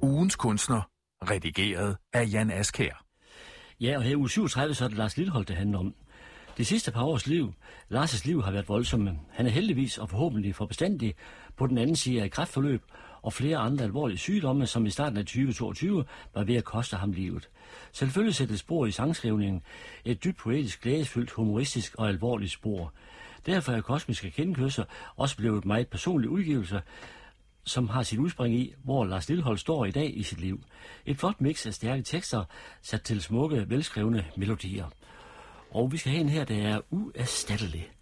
Ugens kunstner, redigeret af Jan Askær. Ja, og her i uge 37, så er det Lars Lilholt, det handler om. De sidste par års liv, Lars' liv har været voldsomme. Han er heldigvis og forhåbentlig for bestandig på den anden side af kræftforløb og flere andre alvorlige sygdomme, som i starten af 2022 var ved at koste ham livet. Selvfølgelig sætter det spor i sangskrivningen, et dybt poetisk, glædesfyldt, humoristisk og alvorligt spor. Derfor er Kosmiske Kendekysser også blevet et meget personlig udgivelse, som har sit udspring i, hvor Lars Lilholt står i dag i sit liv. Et flot mix af stærke tekster, sat til smukke, velskrevne melodier. Og vi skal have en her, der er uerstattelig.